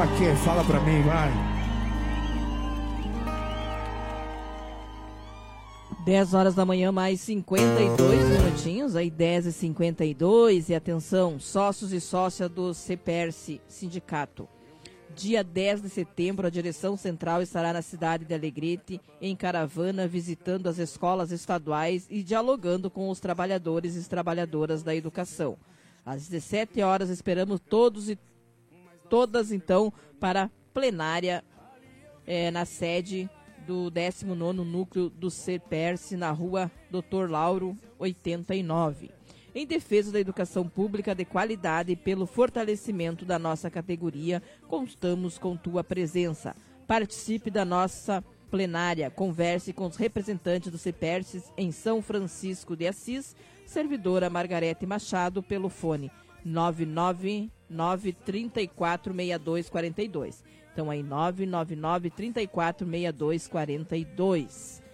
Pra quê? Fala pra mim, vai. 10 horas da manhã, mais 52 minutinhos, aí 10h52, e atenção, sócios e sócia do CEPERSE, sindicato. Dia 10 de setembro, a direção central estará na cidade de Alegrete, em caravana, visitando as escolas estaduais e dialogando com os trabalhadores e trabalhadoras da educação. Às 17 horas, esperamos todos e todas, então, para a plenária na sede do 19º Núcleo do CEPERSE, na rua Dr. Lauro, 89. Em defesa da educação pública de qualidade e pelo fortalecimento da nossa categoria, contamos com tua presença. Participe da nossa plenária, converse com os representantes do CEPERSE em São Francisco de Assis, servidora Margarete Machado, pelo fone 999-346242. Então aí 999-346242.